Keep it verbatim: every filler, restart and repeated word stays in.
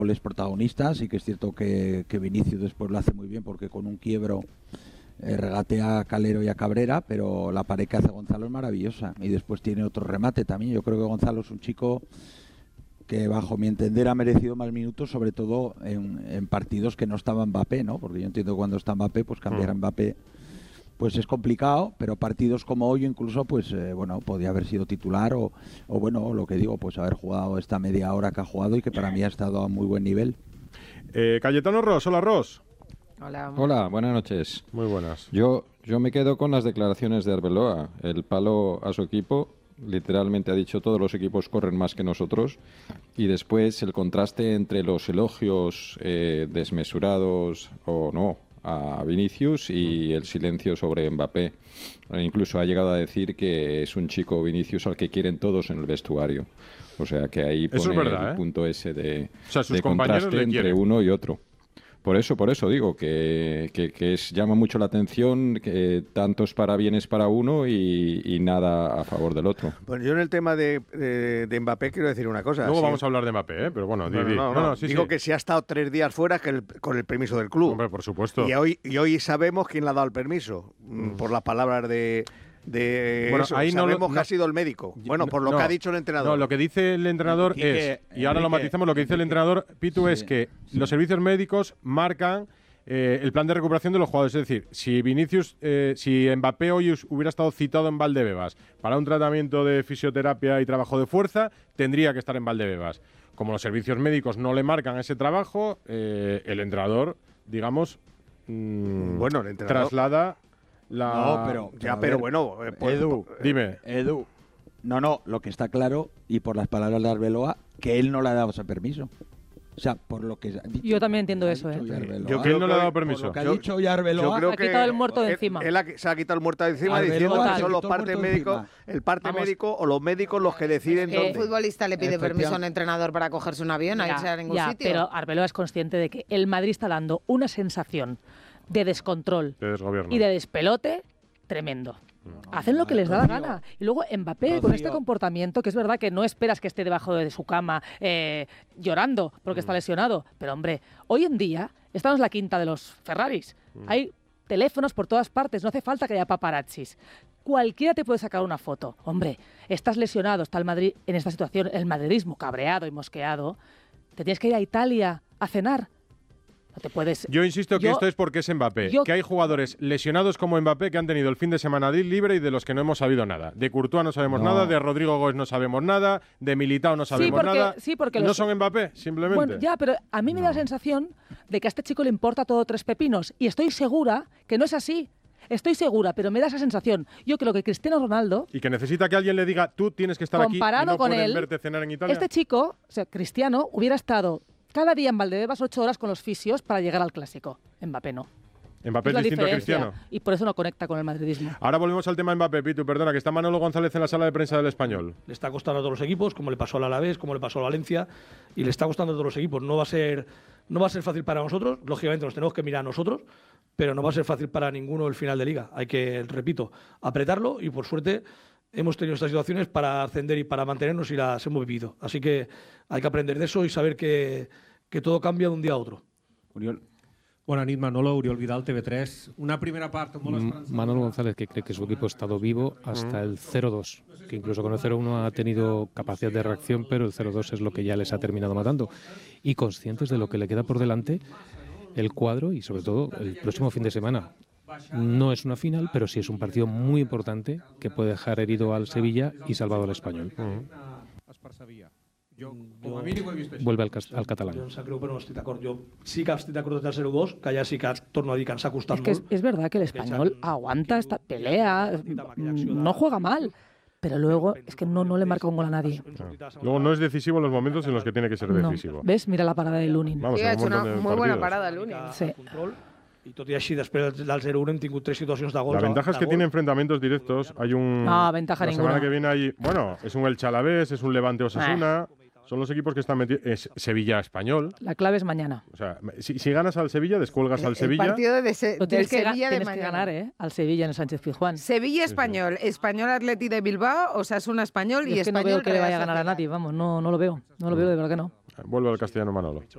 goles protagonistas, y que es cierto que, que Vinicius después lo hace muy bien porque con un quiebro eh, regatea a Calero y a Cabrera, pero la pared que hace Gonzalo es maravillosa, y después tiene otro remate también. Yo creo que Gonzalo es un chico que bajo mi entender ha merecido más minutos, sobre todo en, en partidos que no estaba Mbappé, ¿no? Porque yo entiendo que cuando está Mbappé, pues cambiar a Mbappé pues es complicado, pero partidos como hoy incluso, pues eh, bueno, podía haber sido titular o, o bueno, lo que digo, pues haber jugado esta media hora que ha jugado y que para mí ha estado a muy buen nivel. Eh, Cayetano Ros, hola Ros. Hola. Hola, buenas noches. Muy buenas. Yo, yo me quedo con las declaraciones de Arbeloa. El palo a su equipo, literalmente ha dicho todos los equipos corren más que nosotros, y después el contraste entre los elogios eh, desmesurados o no a Vinicius y el silencio sobre Mbappé. E incluso ha llegado a decir que es un chico Vinicius al que quieren todos en el vestuario. O sea que ahí pone Eso es verdad, el ¿eh? punto ese de, O sea, sus de compañeros contraste le entre quieren. uno y otro. Por eso, por eso digo que, que, que es, llama mucho la atención que tantos parabienes para uno y, y nada a favor del otro. Bueno, yo en el tema de, de, de Mbappé quiero decir una cosa. Luego Sí. vamos a hablar de Mbappé, ¿eh? Pero bueno, di, No, di. no, no, no. sí, Digo sí. que si ha estado tres días fuera que el- con el permiso del club. Hombre, por supuesto. Y hoy, y hoy sabemos quién le ha dado el permiso, mm. por las palabras de, de Bueno, eso. ahí no lo- Sabemos que no- ha sido el médico. Bueno, por lo No, que ha dicho el entrenador. No, lo que dice el entrenador Quique, es, y ahora lo Enrique, matizamos, lo que dice el entrenador, Pitu, Sí, es que sí. los servicios médicos marcan eh, el plan de recuperación de los jugadores. Es decir, si Vinicius, eh, si Mbappé hoy us- hubiera estado citado en Valdebebas para un tratamiento de fisioterapia y trabajo de fuerza, tendría que estar en Valdebebas. Como los servicios médicos no le marcan ese trabajo, eh, el entrenador, digamos, mm, Bueno, el entrenador- No, traslada pero, Ya, pero a pero ver, bueno, eh, pues- Edu, Dime. Edu, no, no, lo que está claro, y por las palabras de Arbeloa, que él no le ha dado ese permiso. O sea, por lo que ha dicho, Yo también entiendo ha eso, dicho ¿eh? hoy Arbeloa, Yo Que él no le ha que dado hoy- permiso. por lo que ha Yo- dicho hoy Arbeloa, Yo creo Se ha que quitado el muerto de él- encima. Él, ha- se ha quitado el muerto de encima Arbeloa diciendo se que son quitó los el partes muerto de médicos, encima. el parte Vamos. médico o los médicos los que deciden que- dónde. Un futbolista le pide permiso a un Efectivamente. entrenador para cogerse un avión, a Ya, irse a ningún ya, sitio. pero Arbeloa es consciente de que el Madrid está dando una sensación de descontrol De desgobierno. y de despelote tremendo. Hacen lo que les da la Rocío. gana. Y luego Mbappé, con Rocío. este comportamiento, que es verdad que no esperas que esté debajo de su cama eh, llorando porque está lesionado. Pero hombre, hoy en día estamos en la quinta de los Ferraris. Hay teléfonos por todas partes, no hace falta que haya paparazzis. Cualquiera te puede sacar una foto. Hombre, estás lesionado, está el Madrid en esta situación, el madridismo cabreado y mosqueado. Te tienes que ir a Italia a cenar. No te puedes... Yo insisto que Yo- esto es porque es Mbappé, yo- que hay jugadores lesionados como Mbappé que han tenido el fin de semana libre y de los que no hemos sabido nada. De Courtois no sabemos No. nada, de Rodrigo Gómez no sabemos nada, de Militao no sabemos porque- nada. sí, porque no los- son Mbappé, simplemente. Bueno, ya, pero a mí me da la sensación de que a este chico le importa todo tres pepinos. Y estoy segura que no es así. Estoy segura, pero me da esa sensación. Yo creo que Cristiano Ronaldo, Y que necesita que alguien le diga, tú tienes que estar aquí y comparado no con pueden él, verte cenar en Italia. este chico, o sea, Cristiano, hubiera estado cada día en Valdebebas ocho horas con los fisios para llegar al Clásico. Mbappé no. Mbappé es la distinto a diferencia. Cristiano. Y por eso no conecta con el madridismo. Ahora volvemos al tema Mbappé, Pitu, perdona, que está Manolo González en la sala de prensa del Español. Le está costando a todos los equipos, como le pasó al Alavés, como le pasó al Valencia, y le está costando a todos los equipos. No va a ser, no va a ser fácil para nosotros, lógicamente nos tenemos que mirar a nosotros, pero no va a ser fácil para ninguno el final de liga. Hay que, repito, apretarlo y por suerte hemos tenido estas situaciones para ascender y para mantenernos y las hemos vivido. Así que hay que aprender de eso y saber que, que todo cambia de un día a otro. Oriol. Bona nit, Manolo, Oriol Vidal, T V tres. Una primera parte molt esperanzadora. Manolo González, que cree que su equipo ha estado vivo hasta el cero dos, que incluso con el cero uno ha tenido capacidad de reacción, pero el cero dos es lo que ya les ha terminado matando. Y conscientes de lo que le queda por delante, el cuadro y sobre todo el próximo fin de semana. No es una final, pero sí es un partido muy importante que puede dejar herido al Sevilla y salvado al Español. Es percebia. Jo, com a mínim ho he vist així. Vuelve al, cas- al Jo catalán. em sap greu, però no estic d'acord. Jo sí que estic d'acord del zero dos, que ja sí que torno a dir que ens ha costat Es que es, molt. es verdad que el español aguanta esta pelea, mm, no juega mal, pero luego es que no, no le marca un gol a nadie. Luego no es decisivo en los momentos en los que tiene que ser No. decisivo. ¿Ves? Mira la parada de Lunin. Vamos, Sí, en ha un hecho una montón de muy buena partidos. parada, Lunin. Sí. Control. I tot i així, després del zero uno hem tingut tres situacions de gol. La ventaja es que de gol. tiene enfrentamientos directos. Hay un. No, ventaja la ninguna. semana que viene hay. Bueno, es un Elche Alavés, es un Levante Osasuna. Son los equipos que están metidos. Es Sevilla Español. La clave es mañana. O sea, si, si ganas al Sevilla, descuelgas al El Sevilla. partido de se- Lo del tienes que, ga- Sevilla de tienes que mañana. ganar, ¿eh? Al Sevilla en el Sánchez Pizjuán. Sevilla Español, Español Atleti de Bilbao, Osasuna Español Yo y es que no Español veo que le Real vaya a ganar a Sociedad. nadie, vamos, no, no lo veo. No lo veo, de verdad que no. Vuelve al castellano Manolo.